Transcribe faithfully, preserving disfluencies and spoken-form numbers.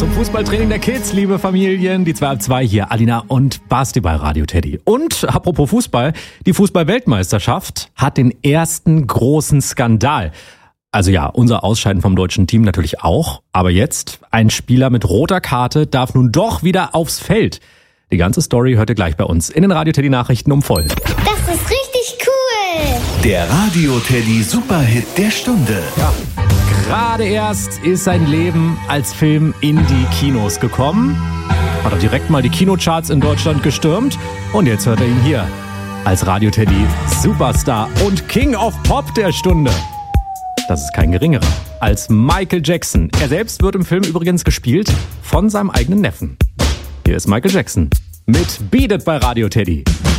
zum Fußballtraining der Kids, liebe Familien. Die zwei ab zwei hier, Alina und Basti bei Radio Teddy. Und apropos Fußball, die Fußball-Weltmeisterschaft hat den ersten großen Skandal. Also ja, unser Ausscheiden vom deutschen Team natürlich auch. Aber jetzt, ein Spieler mit roter Karte darf nun doch wieder aufs Feld. Die ganze Story hört ihr gleich bei uns in den Radio Teddy Nachrichten um voll. Das ist richtig cool. Der Radio Teddy Superhit der Stunde. Ja, gerade erst ist sein Leben als Film in die Kinos gekommen. Hat er direkt mal die Kinocharts in Deutschland gestürmt. Und jetzt hört er ihn hier als Radio Teddy Superstar und King of Pop der Stunde. Das ist kein geringerer als Michael Jackson. Er selbst wird im Film übrigens gespielt von seinem eigenen Neffen. Hier ist Michael Jackson mit Beat It bei Radio Teddy.